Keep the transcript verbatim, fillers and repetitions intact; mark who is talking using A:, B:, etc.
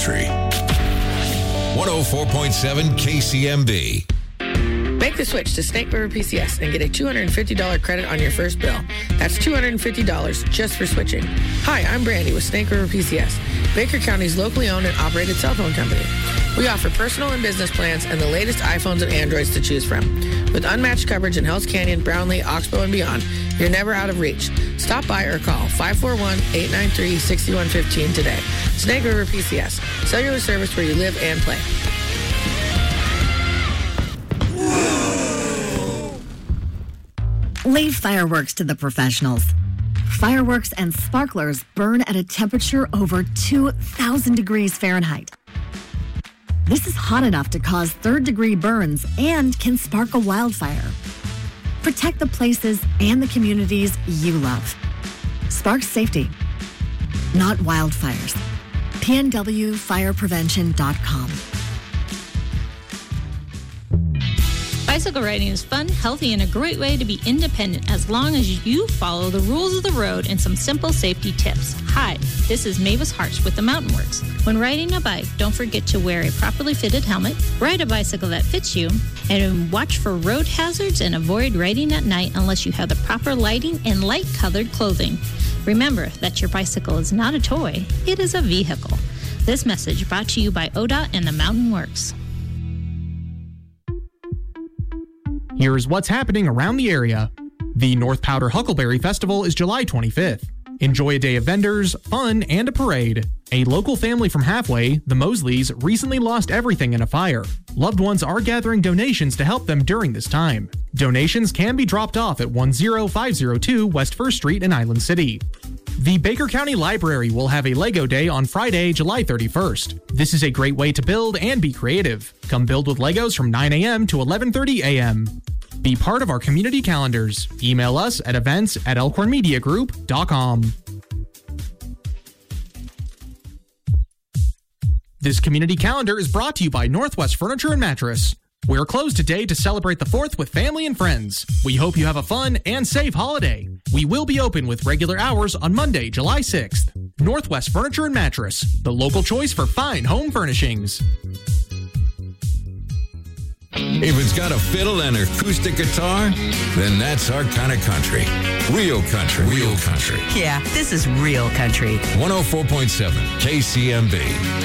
A: Country. one oh four point seven K C M B.
B: Make the switch to Snake River P C S and get a two hundred fifty dollars credit on your first bill. That's two hundred fifty dollars just for switching. Hi, I'm Brandy with Snake River P C S, Baker County's locally owned and operated cell phone company. We offer personal and business plans and the latest iPhones and Androids to choose from. With unmatched coverage in Hells Canyon, Brownlee, Oxbow, and beyond, you're never out of reach. Stop by or call five four one, eight nine three, six one one five today. Snake River P C S, cellular service where you live and play.
C: Leave fireworks to the professionals. Fireworks and sparklers burn at a temperature over two thousand degrees Fahrenheit. This is hot enough to cause third-degree burns and can spark a wildfire. Protect the places and the communities you love. Spark safety, not wildfires. P N W fire prevention dot com.
D: Bicycle riding is fun, healthy, and a great way to be independent as long as you follow the rules of the road and some simple safety tips. Hi, this is Mavis Harsh with the Mountain Works. When riding a bike, don't forget to wear a properly fitted helmet, ride a bicycle that fits you, and watch for road hazards and avoid riding at night unless you have the proper lighting and light-colored clothing. Remember that your bicycle is not a toy, it is a vehicle. This message brought to you by O D O T and the Mountain Works.
E: Here's what's happening around the area. The North Powder Huckleberry Festival is July twenty-fifth. Enjoy a day of vendors, fun, and a parade. A local family from Halfway, the Mosleys, recently lost everything in a fire. Loved ones are gathering donations to help them during this time. Donations can be dropped off at one oh five oh two West First Street in Island City. The Baker County Library will have a Lego Day on Friday, July thirty-first. This is a great way to build and be creative. Come build with Legos from nine a.m. to eleven thirty a.m. Be part of our community calendars. Email us at events at elkhorn media group dot com. This community calendar is brought to you by Northwest Furniture and Mattress. We're closed today to celebrate the fourth with family and friends. We hope you have a fun and safe holiday. We will be open with regular hours on Monday, July sixth. Northwest Furniture and Mattress, the local choice for fine home furnishings.
A: If it's got a fiddle and acoustic guitar, then that's our kind of country. Real country. Real country.
F: Yeah, this is real country.
A: one oh four point seven K C M B.